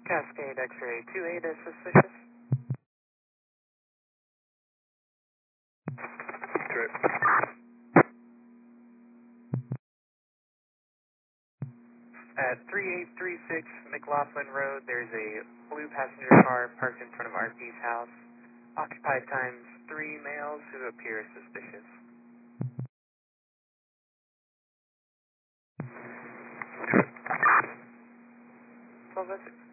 Cascade X-ray 28 is suspicious. Trip. At 3836 McLaughlin Road, there's a blue passenger car parked in front of RP's house. Occupied times 3 males who appear suspicious. Trip. 1206.